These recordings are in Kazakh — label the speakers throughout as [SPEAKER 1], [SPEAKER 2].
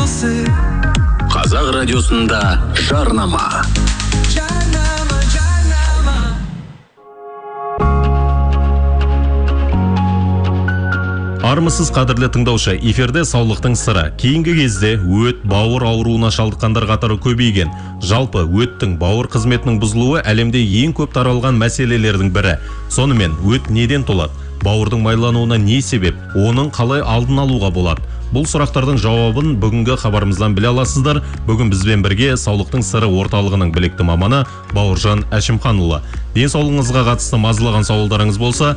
[SPEAKER 1] Қазақ радиосында жарнама. Армысыз қадірлі тыңдаушы, эфирде саулықтың сыры. Кейінгі кезде өт, бауыр ауруына шалдыққандар қатары көбейген. Жалпы өттің бауыр қызметінің бұзылуы әлемде ең көп таралған мәселелердің бірі. Сонымен өт неден толады? Бауырдың майлануына не себеп? Оның қалай алдын алуға болады? Бұл сұрақтардың жауабын бүгінгі хабарымыздан біле аласыздар. Бүгін бізбен бірге саулықтың сыры орталығының білікті маманы Бауыржан Әшімханұлы. Денсаулығыңызға қатысты мазалаған сауалдарыңыз болса,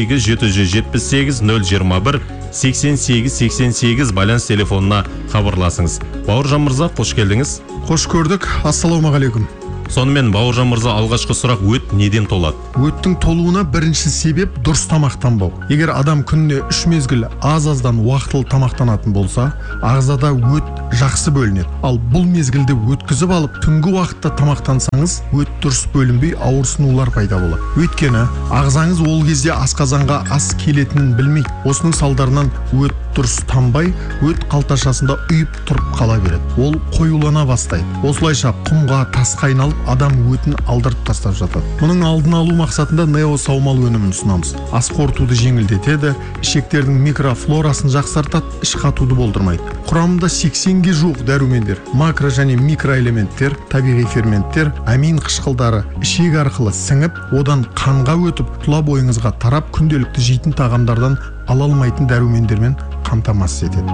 [SPEAKER 1] 8-778-021-88-88 байланыс телефонына хабарласыңыз. Бауыржан мырза, қош келдіңіз.
[SPEAKER 2] Қош көрдік. Ассалаумағалейкум.
[SPEAKER 1] Сонымен Бауыржан мырза, алғашқы сұрақ: өт неден толады?
[SPEAKER 2] Өттің толуына бірінші себеп дұрыс тамақтанбау. Егер адам күніне 3 мезгіл аз-аздан уақытылы тамақтанатын болса, ағзада өт жақсы бөлінеді. Ал бұл мезгілде өткізіп алып, түнгі уақытта тамақтансаңыз, өт дұрыс бөлінбей ауырсынулар пайда болады. Өйткені ағзаңыз ол кезде асқазанға ас келетінін білмейді. Осының салдарынан өт дұрыс тамбай, өт қалташасында үйіп тұрып қала береді. Ол қоюлана бастайды. Осылайша құмға, тасқа айналып, адам өтін алдырып тастап жатады. Мұның алдын алу мақсатында неосаумал өнімін ұсынамыз. Ас қорытуды жеңілдетеді, ішектердің микрофлорасын жақсартады, іш қатуды болдырмайды. Құрамында 80-ге жуық дәрумендер, макро және микроэлементтер, табиғи ферменттер, амин қышқылдары ішек арқылы сіңіп, одан қанға өтіп, тұла бойыңызға тарап, күнделікті жейтін тағамдардан ала алмайтын дәрумендермен қамтамасыз етеді.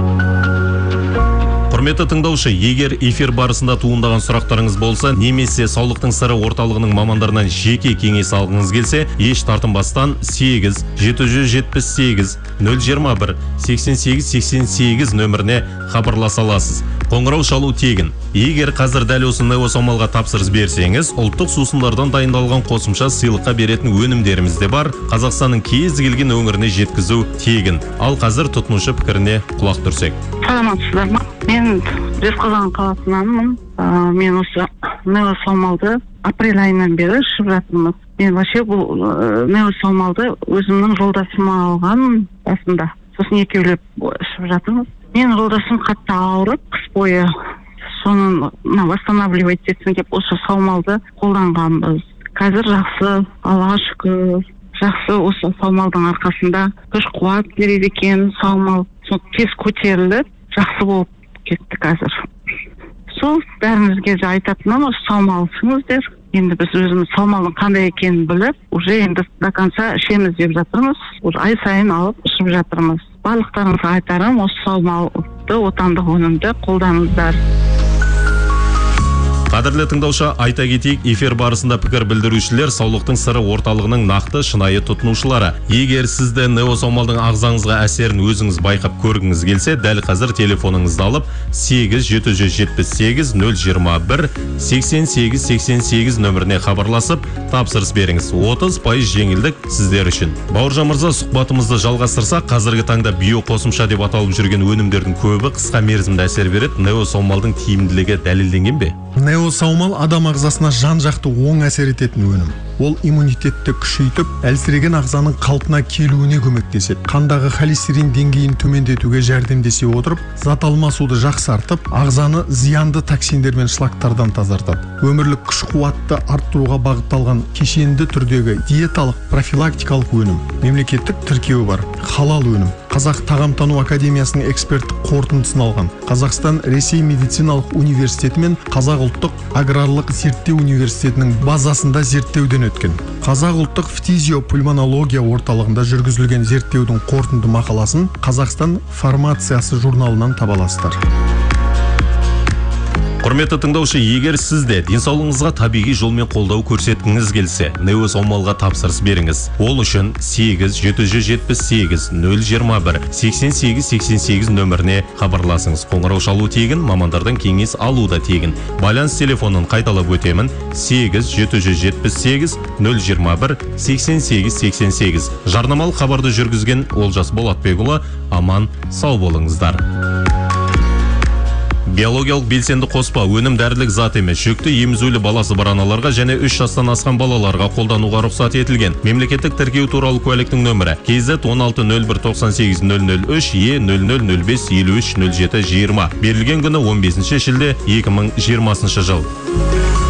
[SPEAKER 1] Құрметті тыңдаушы, егер эфир барысында туындаған сұрақтарыңыз болса, немесе саулықтың сыры орталығының мамандарынан жеке кеңес алғыңыз келсе, еш тартынбастан 8-778-021-88-88 нөміріне хабарласа аласыз. Қоңырау шалу тегін. Егер қазір дәл осы неосаумалға тапсырыс берсеңіз, ұлттық сусындардан дайындалған қосымша сыйлыққа беретін өнімдеріміз де бар. Қазақстанның кез келген өңіріне жеткізу тегін. Ал қазір тұтынушы пікіріне құлақ түрсек.
[SPEAKER 3] Саламатсыздар ма? Мен Жезқазған қаласынанмын. Мен осы неосаумалды апрель айынан бері ішіп жатырмыз. Мен вообще бұл неосаумалды өзімнің жолдасыма алған басында. Сосын екеулеп ішіп жатырмыз. Мен жолдасым қатты ауырып, қыс бойы соны восстанавливать етсін деп осы саумалды қолданғанбыз. Қазір жақсы, Аллаға шүкір, жақсы. Осы саумалдың арқасында күш қуат береді екен саумал. Сол тез көтеріліп, жақсы болып кетті қазір. Сол бәріңізге де айтатыным, осы саумал ішіңіздер. Енді біз өзіміз саумалдың қандай екенін біліп, уже енді до конца ішеміз деп жатырмыз. Уже ай сайын алып ішіп жатырмыз. Барлықтарыңызға айтарым, осы саумалды отандық өнімді қолданыңыздар.
[SPEAKER 1] Қадірлі тыңдаушы, айта кетейік, эфир барысында пікір білдірушілер саулықтың сыры орталығының нақты шынайы тұтынушылары. Егер сізді неосаумалдың ағзаңызға әсерін өзіңіз байқап көргіңіз келсе, дәл қазір телефоныңызды алып 8-778-021-88-88 нөміріне хабарласып, тапсырыс беріңіз. 30% жеңілдік сіздер үшін. Бауыржан мырза, сұхбатымызды жалғастырсақ, қазіргі таңда биоқосымша деп аталып жүрген өнімдердің көбі қысқа мерзімді әсер береді. Неосаумалдың тиімділігі дәлелденген бе?
[SPEAKER 2] Неосаумал адам ағзасына жан-жақты оң әсер ететін өнім. Ол иммунитетті күшейтіп, әлсіреген ағзаның қалпына келуіне көмектеседі. Қандағы холестерин деңгейін төмендетуге жәрдемдесе отырып, зат алмасуды жақсартып, ағзаны зиянды токсиндер мен шлактардан тазартады. Өмірлік күш-қуатты арттыруға бағытталған кешенді түрдегі диеталық профилактикалық өнім. Мемлекеттік тіркеуі бар. Халал өнім. Қазақ тағамтану академиясының эксперттік қорытындысын алған. Қазақстан Ресей медициналық университеті мен Қазақ ұлттық аграрлық зерттеу университетінің базасында зерттеуден өткен. Қазақ ұлттық фтизиопульмонология орталығында жүргізілген зерттеудің қорытынды мақаласын Қазақстан фармациясы журналынан таба аласыздар.
[SPEAKER 1] Құрметті тыңдаушы, егер сізде денсаулығыңызға табиғи жолмен қолдау көрсеткіңіз келсе, неосаумалға тапсырыс беріңіз. Ол үшін 8-778-021-88-88 нөміріне хабарласыңыз. Қоңырау шалу тегін, мамандардан кеңес алу да тегін. Байланыс телефонын қайталап өтемін: 8-778-021-88-88. Жарнамалық хабарды жүргізген Олжас Болатбекұлы. Аман, сау болыңыздар. Биологиялық белсенді қоспа өнім дәрілік зат емес, жүкті емізулі баласы бар аналарға және 3 жастан асқан балаларға қолдануға рұқсат етілген. Мемлекеттік тіркеу туралы куәліктің нөмірі KZ 1601980003 E0005530720. Берілген күні 15 шілде 2020 жыл.